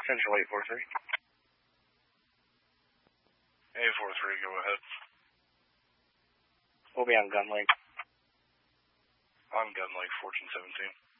Central 843. 843, go ahead. We'll be on Gun Lake. On Gun Lake, 1417.